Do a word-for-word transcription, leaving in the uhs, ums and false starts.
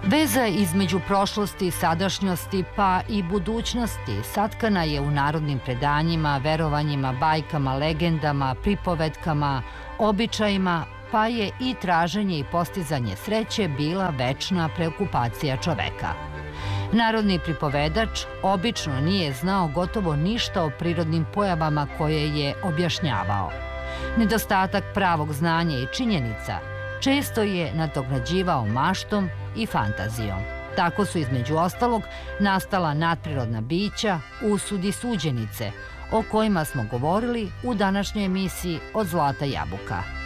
Veza između prošlosti, sadašnjosti pa i budućnosti satkana je u narodnim predanjima, verovanjima, bajkama, legendama, pripovetkama, običajima, pa je i traženje i postizanje sreće bila večna preokupacija čoveka. Narodni pripovedač obično nije znao gotovo ništa o prirodnim pojavama koje je objašnjavao. Nedostatak pravog znanja i činjenica često je nadoknađivao maštom i fantazijom. Tako su između ostalog nastala nadprirodna bića, usudi, suđenice, o kojima smo govorili u današnjoj emisiji Od zlata jabuka.